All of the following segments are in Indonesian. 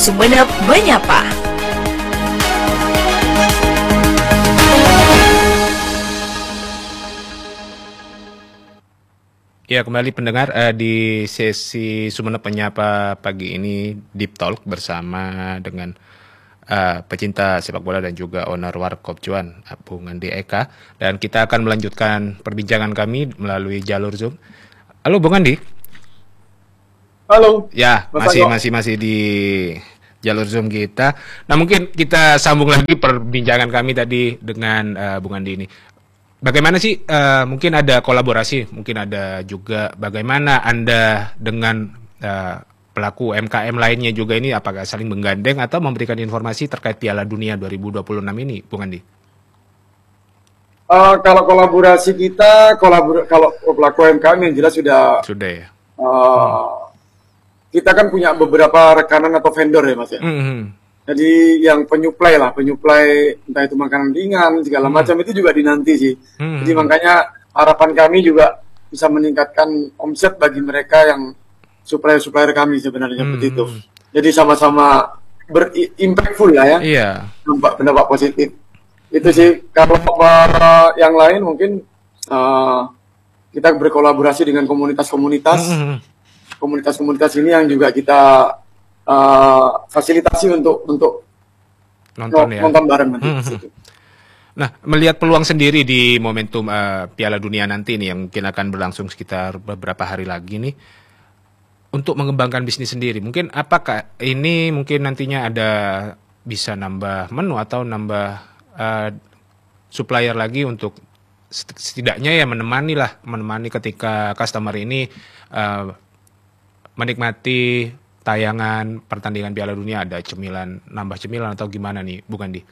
Sumeneb Menyapa. Ya, kembali pendengar di sesi Sumeneb Menyapa pagi ini Deep Talk bersama dengan pecinta sepak bola dan juga owner Warkop Cuan, Bung Andi Eka. Dan kita akan melanjutkan perbincangan kami melalui jalur Zoom. Halo Bung Andi. Halo. Ya, masih di jalur Zoom kita. Nah, mungkin kita sambung lagi perbincangan kami tadi dengan Bung Andi ini. Bagaimana sih, mungkin ada kolaborasi, mungkin ada juga bagaimana Anda dengan pelaku UMKM lainnya juga ini, apakah saling menggandeng atau memberikan informasi terkait Piala Dunia 2026 ini, Bung Andi? Kalau kolaborasi kita, kalau pelaku UMKM yang jelas sudah ya. Kita kan punya beberapa rekanan atau vendor ya Mas ya. Jadi yang penyuplai entah itu makanan ringan segala macam itu juga dinanti sih. Jadi makanya harapan kami juga bisa meningkatkan omset bagi mereka yang supplier kami sebenarnya seperti itu. Jadi sama-sama berimpactful lah ya. Iya. Pendapat positif. Itu sih. Kalau yang lain mungkin kita berkolaborasi dengan komunitas-komunitas ini yang juga kita fasilitasi untuk nonton bareng nanti. Nah, melihat peluang sendiri di momentum Piala Dunia nanti nih yang mungkin akan berlangsung sekitar beberapa hari lagi nih, untuk mengembangkan bisnis sendiri, mungkin apakah ini mungkin nantinya ada bisa nambah menu atau nambah supplier lagi untuk setidaknya ya menemani ketika customer ini menikmati tayangan pertandingan Piala Dunia, ada nambah cemilan atau gimana nih, Bung Andi?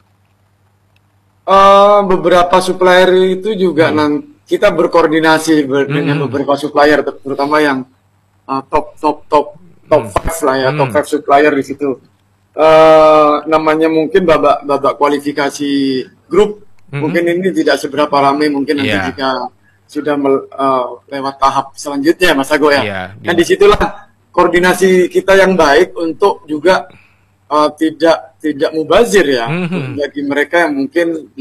Beberapa supplier itu juga kita berkoordinasi dengan beberapa supplier, terutama yang top 5 lah ya, top 5 supplier di situ. Namanya mungkin babak kualifikasi grup, mungkin ini tidak seberapa ramai, mungkin nanti jika sudah lewat tahap selanjutnya, Mas Ago ya. Dan disitulah koordinasi kita yang baik untuk juga tidak mubazir ya, bagi mereka yang mungkin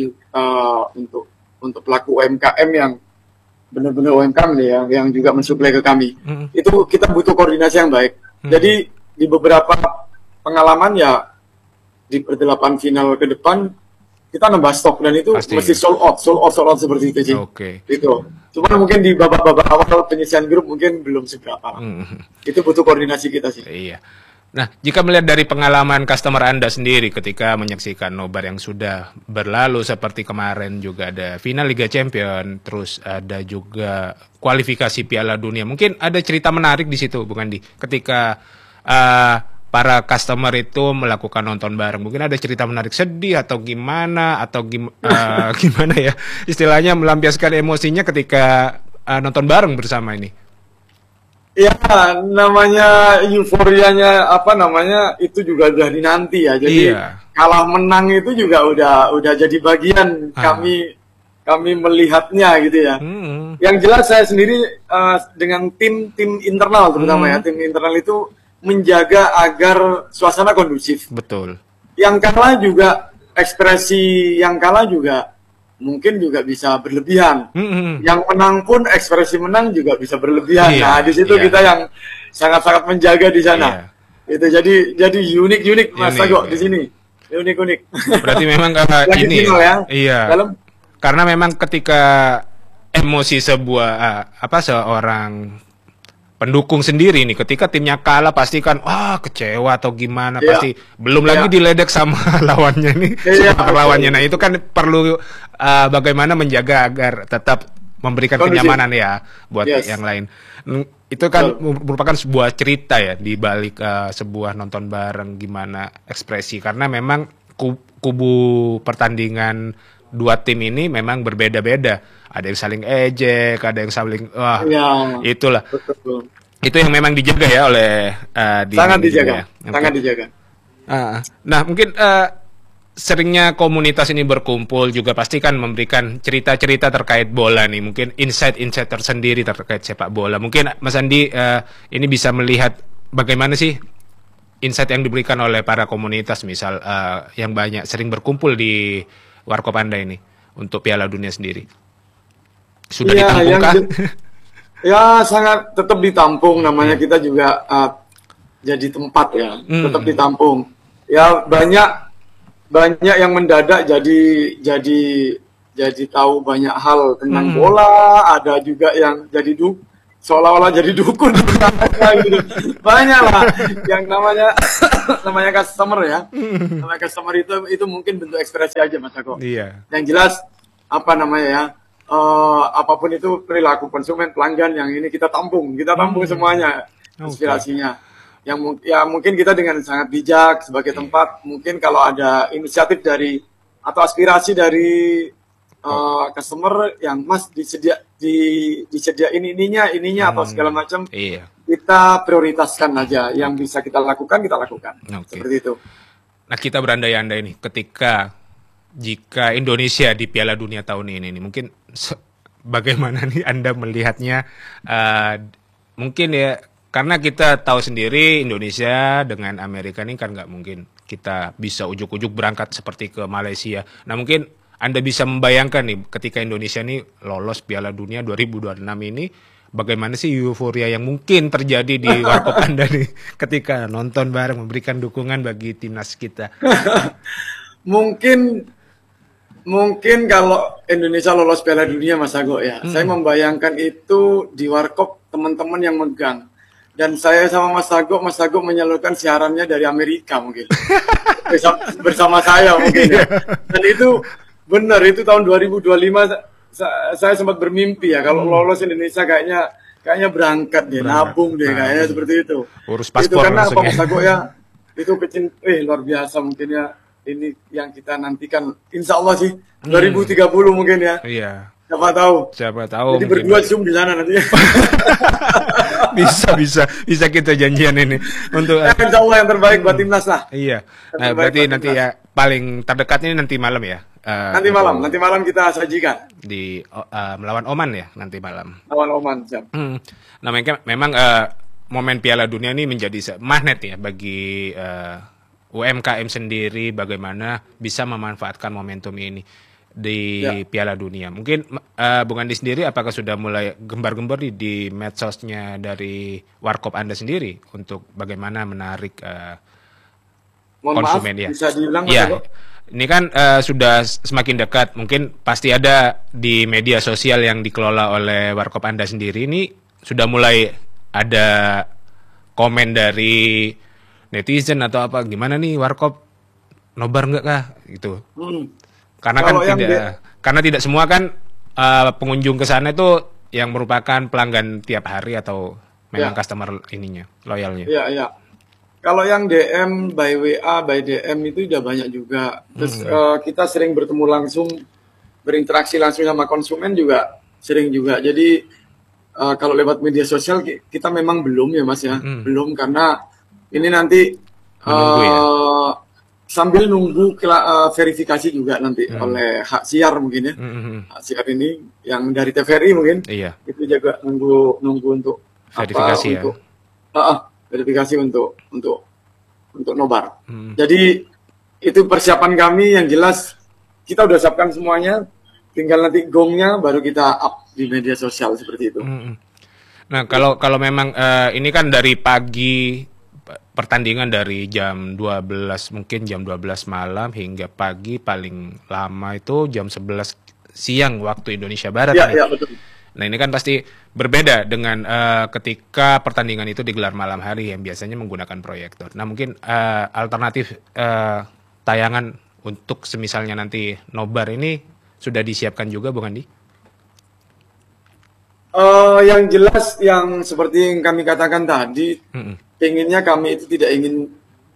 untuk pelaku UMKM yang benar-benar UMKM nih yang juga mensuplai ke kami. Itu kita butuh koordinasi yang baik. Jadi di beberapa pengalaman ya di per-8 final ke depan kita nambah stok dan itu mesti sold out seperti itu sih. Itu. Cuma mungkin di babak-babak awal penyisian grup mungkin belum seberapa. Itu butuh koordinasi kita sih. Iya. Nah, jika melihat dari pengalaman customer Anda sendiri ketika menyaksikan nobar yang sudah berlalu seperti kemarin juga ada final Liga Champion, terus ada juga kualifikasi Piala Dunia. Mungkin ada cerita menarik di situ, Bung Andi. Ketika para customer itu melakukan nonton bareng, mungkin ada cerita menarik, sedih atau gimana gimana ya istilahnya melampiaskan emosinya ketika nonton bareng bersama ini. Ya, namanya euforianya itu juga udah dinanti ya. Jadi kalah menang itu juga udah jadi bagian kami melihatnya gitu ya. Yang jelas saya sendiri dengan tim internal terutama ya, tim internal itu menjaga agar suasana kondusif. Betul. Yang kalah juga ekspresi yang kalah juga mungkin juga bisa berlebihan. Yang menang pun ekspresi menang juga bisa berlebihan. Nah, di situ kita yang sangat-sangat menjaga di sana. Itu jadi unik Mas Ago di sini. Unik. Berarti memang ini ya. Karena memang ketika emosi seorang pendukung sendiri nih, ketika timnya kalah pasti kan kecewa atau gimana, pasti belum lagi diledek sama lawannya nih, lawannya. Nah, itu kan perlu bagaimana menjaga agar tetap memberikan kenyamanan ya buat yang lain. Itu kan merupakan sebuah cerita ya di balik sebuah nonton bareng, gimana ekspresi, karena memang kubu pertandingan dua tim ini memang berbeda-beda. Ada yang saling ejek, ada yang saling itulah. Betul. Itu yang memang dijaga ya oleh sangat dijaga. Sangat dijaga. Nah, mungkin seringnya komunitas ini berkumpul juga pasti kan memberikan cerita-cerita terkait bola nih, mungkin insight tersendiri terkait sepak bola. Mungkin Mas Andi ini bisa melihat bagaimana sih insight yang diberikan oleh para komunitas misal yang banyak sering berkumpul di Warkop Anda ini untuk Piala Dunia sendiri? Sudah ditampungkah? Ya sangat tetap ditampung, namanya kita juga jadi tempat ya, tetap ditampung. Ya banyak yang mendadak jadi tahu banyak hal tentang bola, ada juga yang jadi seolah-olah jadi dukun gitu. Banyak lah yang namanya customer ya. Namanya customer itu mungkin bentuk ekspresi aja Mas Ako. Iya. Yang jelas apa namanya ya? Apapun itu perilaku konsumen, pelanggan yang ini kita tampung semuanya inspirasinya. Yang ya mungkin kita dengan sangat bijak sebagai tempat, mungkin kalau ada inisiatif dari atau aspirasi dari customer yang Mas disediain ininya atau segala macam, kita prioritaskan aja yang bisa kita lakukan seperti itu. Nah kita berandai-andai nih ketika jika Indonesia di Piala Dunia tahun ini nih, mungkin bagaimana nih Anda melihatnya? Mungkin ya karena kita tahu sendiri Indonesia dengan Amerika ini kan nggak mungkin kita bisa ujuk-ujuk berangkat seperti ke Malaysia. Nah mungkin Anda bisa membayangkan nih ketika Indonesia ini lolos Piala Dunia 2026 ini, bagaimana sih euforia yang mungkin terjadi di Warkop Anda nih ketika nonton bareng, memberikan dukungan bagi timnas kita? Mungkin kalau Indonesia lolos Piala Dunia Mas Ago ya, saya membayangkan itu di Warkop teman-teman yang megang. Dan saya sama Mas Ago menyalurkan siarannya dari Amerika mungkin. bersama saya mungkin ya. Dan itu benar, itu tahun 2025 saya sempat bermimpi ya kalau lolos Indonesia kayaknya berangkat deh, nabung deh kayaknya seperti itu. Urus paspor itu karena apa Mas Ago ya, itu luar biasa mungkin ya. Ini yang kita nantikan, insya Allah sih 2030 mungkin ya. Iya. Siapa tahu. Jadi berdua Zoom di sana nanti. bisa kita janjian ini untuk. Insya Allah yang terbaik buat timnas lah. Iya. Nah, berarti nanti ya paling terdekat ini nanti malam ya. Nanti malam kita sajikan. Di melawan Oman ya nanti malam. Melawan Oman siap. Nah, memang momen Piala Dunia ini menjadi magnet ya bagi UMKM sendiri, bagaimana bisa memanfaatkan momentum ini di Piala Dunia. Mungkin Bung Andi sendiri apakah sudah mulai gembar-gembar di medsosnya dari Warkop Anda sendiri untuk bagaimana menarik konsumen ya? Bisa diulang ya. Ini kan sudah semakin dekat, mungkin pasti ada di media sosial yang dikelola oleh Warkop Anda sendiri ini sudah mulai ada komen dari netizen atau apa, gimana nih Warkop nobar nggak kah gitu. Karena kan karena tidak semua kan pengunjung ke sana itu yang merupakan pelanggan tiap hari atau memang customer ininya, loyalnya. Iya. Kalau yang DM by WA, by DM itu udah banyak juga. Terus kita sering bertemu langsung, berinteraksi langsung sama konsumen juga sering juga. Jadi kalau lewat media sosial kita memang belum ya Mas ya, belum karena ini nanti sambil nunggu verifikasi juga nanti oleh hak siar mungkin ya. Hak siar ini yang dari TVRI mungkin. Iya. Itu juga nunggu untuk verifikasi untuk verifikasi untuk nobar. Jadi itu persiapan kami yang jelas kita udah siapkan semuanya, tinggal nanti gongnya baru kita up di media sosial seperti itu. Nah kalau memang ini kan dari pagi pertandingan dari jam 12 mungkin jam 12 malam hingga pagi, paling lama itu jam 11 siang waktu Indonesia Barat. Iya betul. Nah ini kan pasti berbeda dengan ketika pertandingan itu digelar malam hari yang biasanya menggunakan proyektor. Nah mungkin alternatif tayangan untuk semisalnya nanti nobar ini sudah disiapkan juga Bung Andi? Yang jelas yang seperti yang kami katakan tadi, inginnya kami itu tidak ingin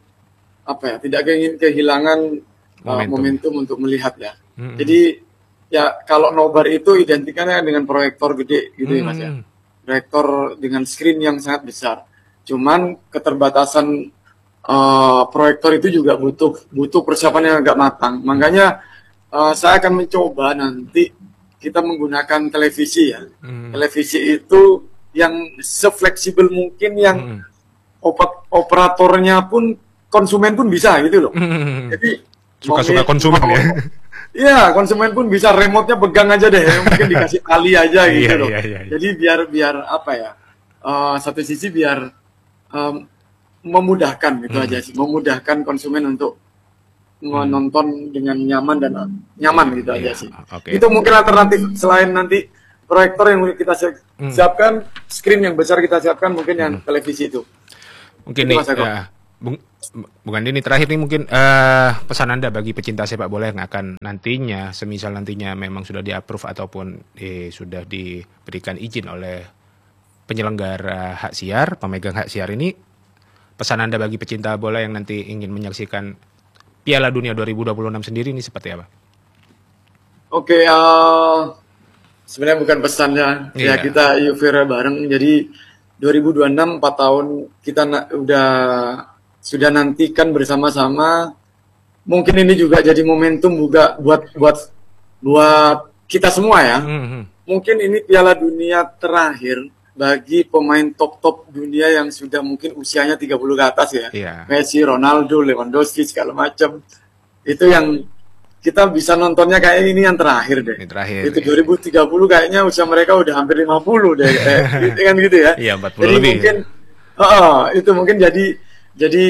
kehilangan momentum untuk melihat ya. Jadi ya kalau nobar itu identikannya dengan proyektor gede gitu ya Mas ya. Proyektor dengan screen yang sangat besar. Cuman keterbatasan proyektor itu juga butuh persiapan yang agak matang. Makanya saya akan mencoba nanti kita menggunakan televisi ya. Televisi itu yang se-fleksibel mungkin, yang operatornya pun, konsumen pun bisa gitu loh. Jadi suka-suka konsumen ya. Iya, konsumen pun bisa, remote-nya pegang aja deh, mungkin dikasih tali aja gitu loh. Iya. Jadi biar apa ya? Satu sisi biar memudahkan gitu aja sih, memudahkan konsumen untuk menonton dengan nyaman gitu aja sih. Okay. Itu mungkin alternatif selain nanti proyektor yang kita siapkan, screen yang besar kita siapkan, mungkin yang televisi itu. Mungkin nih, Bung Andi, ini terakhir nih mungkin pesan Anda bagi pecinta sepak bola yang akan nantinya, semisal nantinya memang sudah di-approve ataupun sudah diberikan izin oleh penyelenggara hak siar, pemegang hak siar ini, pesan Anda bagi pecinta bola yang nanti ingin menyaksikan Piala Dunia 2026 sendiri ini seperti apa? Oke, sebenarnya bukan pesannya, ya kita eufora bareng. Jadi 2026 4 tahun kita sudah nantikan bersama-sama. Mungkin ini juga jadi momentum juga buat kita semua ya. Mungkin ini Piala Dunia terakhir bagi pemain top dunia yang sudah mungkin usianya 30 ke atas ya. Messi, Ronaldo, Lewandowski segala macam. Itu yang kita bisa nontonnya kayak ini yang terakhir deh. Itu 2030 kayaknya usia mereka udah hampir 50 deh. Kan gitu ya. Iya, 40 jadi lebih. Mungkin itu mungkin jadi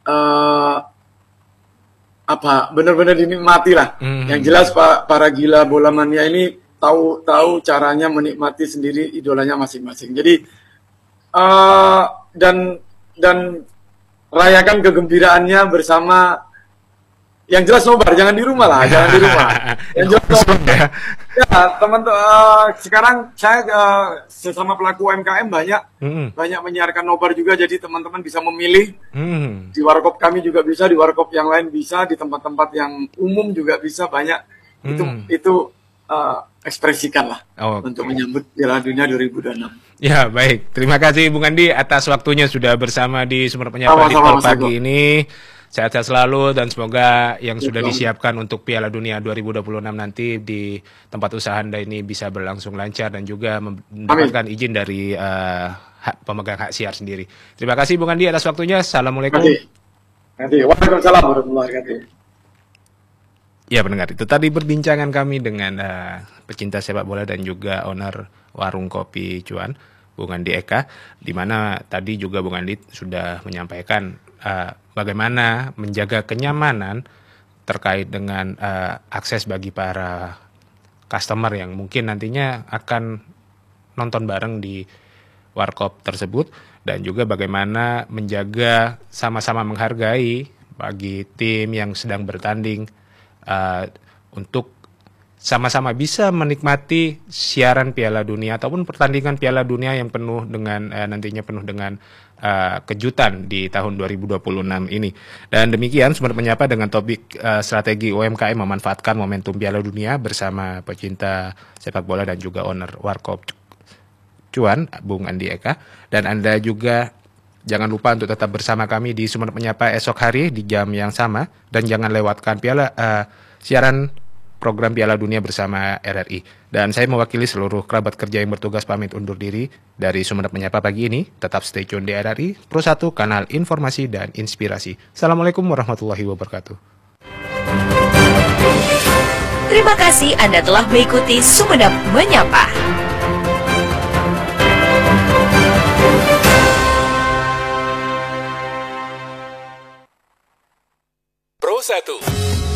apa benar-benar dinikmati lah. Yang jelas para gila bola mania ini tahu caranya menikmati sendiri idolanya masing-masing. Jadi dan rayakan kegembiraannya bersama. Yang jelas nobar, jangan di rumah lah, jangan di rumah. Yang jelas nobar. Ya, teman-teman, sekarang saya sesama pelaku UMKM banyak menyiarkan nobar juga, jadi teman-teman bisa memilih. Di warkop kami juga bisa, di warkop yang lain bisa, di tempat-tempat yang umum juga bisa, banyak. Itu ekspresikan lah untuk menyambut Piala Dunia 2026. Ya, baik. Terima kasih Bung Andi atas waktunya sudah bersama di Sumber Penyapa di pagi ini. Sehat-sehat selalu dan semoga yang sudah disiapkan untuk Piala Dunia 2026 nanti di tempat usaha Anda ini bisa berlangsung lancar dan juga mendapatkan izin dari pemegang hak siar sendiri. Terima kasih Bung Andi atas waktunya. Assalamualaikum. Waalaikumsalam warahmatullahi wabarakatuh. Ya, pendengar, itu tadi perbincangan kami dengan pecinta sepak bola dan juga owner warung kopi Cuan, Bung Andi Eka, di mana tadi juga Bung Andi sudah menyampaikan bagaimana menjaga kenyamanan terkait dengan akses bagi para customer yang mungkin nantinya akan nonton bareng di warkop tersebut, dan juga bagaimana menjaga sama-sama menghargai bagi tim yang sedang bertanding untuk sama-sama bisa menikmati siaran Piala Dunia ataupun pertandingan Piala Dunia yang penuh dengan nantinya penuh dengan kejutan di tahun 2026 ini. Dan demikian Sumber Penyapa dengan topik strategi UMKM memanfaatkan momentum Piala Dunia bersama pecinta sepak bola dan juga owner warkop Cuan, Bung Andi Eka. Dan Anda juga jangan lupa untuk tetap bersama kami di Sumber Penyapa esok hari di jam yang sama, dan jangan lewatkan siaran program Piala Dunia bersama RRI. Dan saya mewakili seluruh kerabat kerja yang bertugas pamit undur diri dari Sumeneb Menyapa pagi ini. Tetap stay tune di RRI, Pro 1, kanal informasi dan inspirasi. Assalamualaikum warahmatullahi wabarakatuh. Terima kasih Anda telah mengikuti Sumeneb Menyapa. Pro 1